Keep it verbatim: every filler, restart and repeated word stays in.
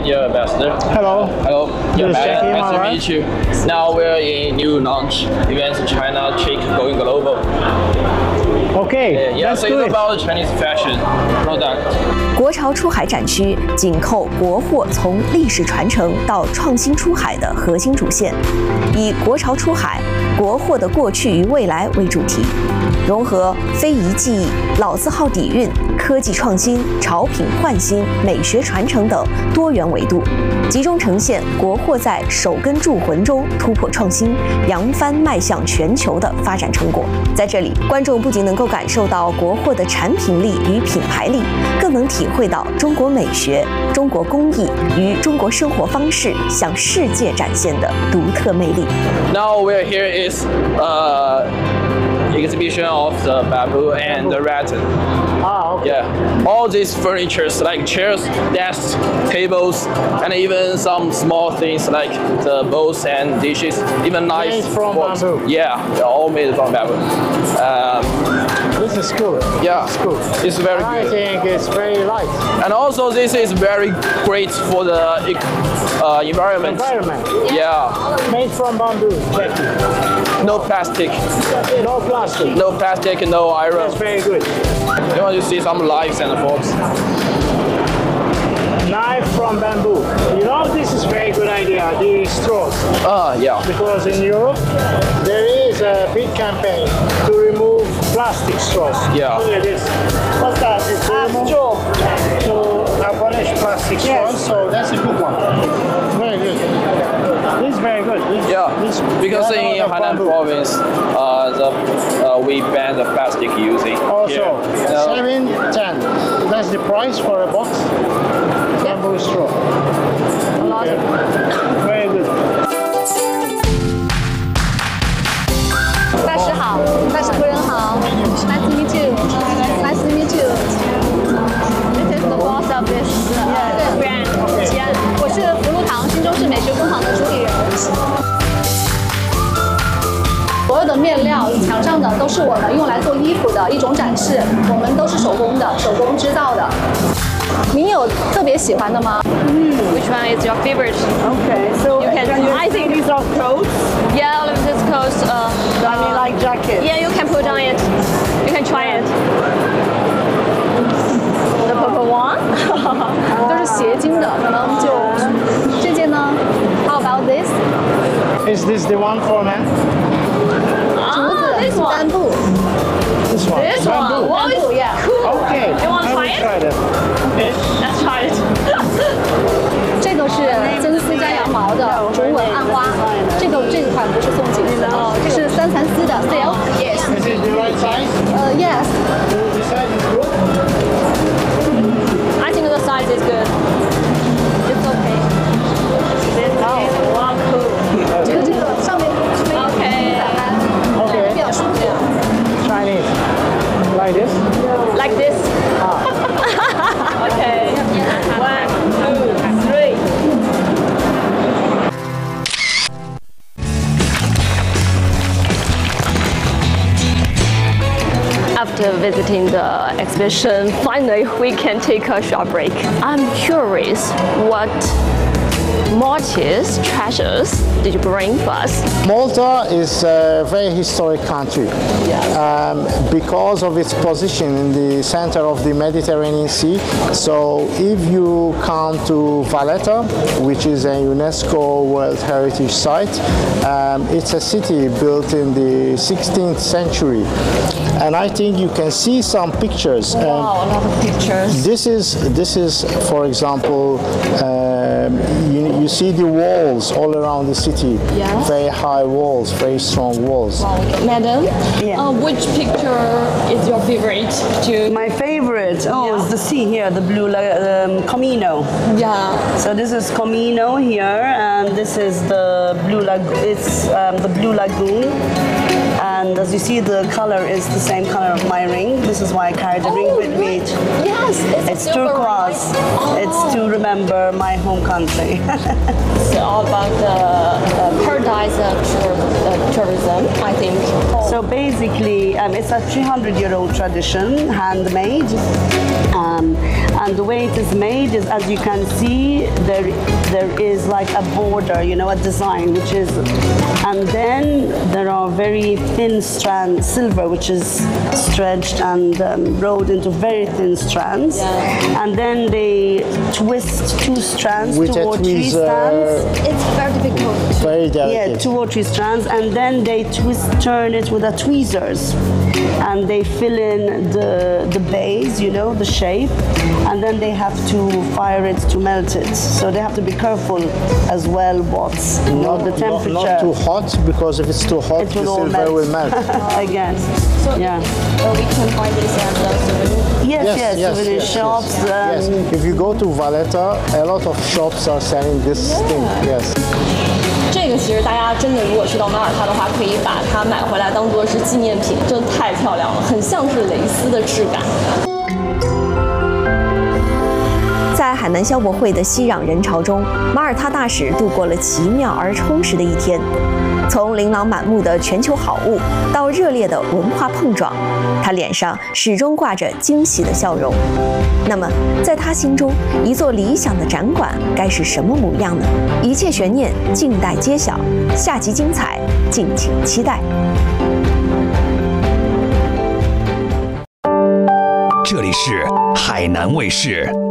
dear ambassador. Hello. Hello. Dear Yes, ambassador, Jackie, nice to alright. meet you. Now we're in new launch events in China, Chic going global. Okay, Yeah, let's so do it's it. about Chinese fashion product. 国潮出海展区紧扣国货从历史传承到创新出海的核心主线，以国潮出海、国货的过去与未来为主题，融合非遗技艺、老字号底蕴、科技创新、潮品焕新、美学传承等多元维度，集中呈现国货在手根铸魂中突破创新、扬帆迈向全球的发展成果。在这里，观众不仅能够感受到国货的产品力与品牌力，更能体会到中国美学、中国工艺与中国生活方式向世界展现的独特魅力。 Now we're here is uh, exhibition of the bamboo and the rattan. Ah, okay. Yeah, all these furnitures like chairs, desks, tables, and even some small things like the bowls and dishes, even knives. Made from forks. bamboo. Yeah, they're all made from bamboo. Um, This is good. yeah, It's good. it's very I good. think it's very light. And also this is very great for the uh, environment. Environment. Yeah, Made from bamboo, Jackie. no plastic, No plastic. no plastic, no iron. That's very good. You want to see some knives and forks? Knife from bamboo. You know, this is very good idea, the straws. Ah, yeah. Because in Europe, there is a big campaign to remove plastic straws. Yeah. Look at this. What's that? It's to remove, to abolish plastic straws, so that's a good one. Very good. This is very good. This, Yeah, this, because that in out of Hainan bamboo. province, uh, the, uh, we ban the plastic using. Also, here. Now, seven ten. That's the price for a box. Bamboo straw. Okay. Very good. 大师好，大师夫人好 ，Nice to meet you. Nice to meet you. This is the boss of this uh, brand. 吉安，我是福禄堂新中式美学工坊的主理人。所有的面料墙上的都是我们用来做衣服的一种展示，我们都是手工的，手工制造的。您有特别喜欢的吗？嗯 Which one is your favorite? Okay, so You can- can you I see think- these are coats? Yeah, all of this coats. Uh, I mean, like jackets. Yeah, you can put on it. You can try it. The purple one 都是斜襟的，可能就这件呢 ？How about this? Is this the one for men? 竹子 this one. 帆布 This one. This one. Bamboo. Wow, it's yeah. cool. Okay. You want to I try will it? try that. Okay. Let's try it. 这个是真丝加羊毛的竹纹暗花，这个这款不是送锦丝哦，这是三蚕丝的 silk. Yes. Is it the right size? 呃、yes. The size is good. I think the size is good. It's okay. This is one cool. 这个这个上面可以 Okay. 比较舒服。 Chinese. Like this? Like this. Okay. One, two, three. After visiting the exhibition, finally we can take a short break. I'm curious, what Maltese treasures did you bring for us? Malta is a very historic country um, because of its position in the center of the Mediterranean Sea. So if you come to Valletta, which is a UNESCO World Heritage Site, um, it's a city built in the sixteenth century. And I think you can see some pictures. And Wow, a lot of pictures. this is, this is, for example, um, you, you see the walls all around the city. Yes. Very high walls, very strong walls. Madam, Yeah. uh, which picture is your favorite? To My favorite, oh, Yeah. is the sea here, the blue la- um, Comino. yeah. So this is Comino here, and this is the blue lag- It's um, the blue lagoon, and And as you see, the color is the same color of my ring. This is why I carried the Oh, ring with me. Yes, it's, It's silver ring, turquoise. right? It's to remember my home country. It's all about the uh, paradise of tour, uh, tourism, I think. So basically, um, it's a three hundred year old tradition, handmade. Um, and the way it is made is, as you can see, there there is like a border, you know, a design, which is, and then there are very thin strands, silver, which is stretched and um, rolled into very thin strands. Yeah. And then they twist two strands, With two a or three tweezer. strands. It's very difficult. Very Yeah, delicate. two or three strands, and then they twist, turn it with a tweezers, and they fill in the the base, you know, the shape, and then they have to fire it to melt it. So they have to be careful as well what's, you know, Not, the not, temperature. not too hot, because if it's too hot, It the will all silver melt. will melt. Again. So Yeah. uh, we can find this at the souvenir. Yes, yes, souvenir yes, shops. Yes. um, Yes. If you go to Valletta, a lot of shops are selling this thing. Yes. 这个其实大家真的如果去到马耳他的话，可以把它买回来当做是纪念品，真的太漂亮了，很像是蕾丝的质感。 在海南消博会的熙攘人潮中，马耳他大使度过了奇妙而充实的一天。从琳琅满目的全球好物到热烈的文化碰撞，他脸上始终挂着惊喜的笑容。那么，在他心中，一座理想的展馆该是什么模样呢？一切悬念静待揭晓，下集精彩，敬请期待。 这里是海南卫视。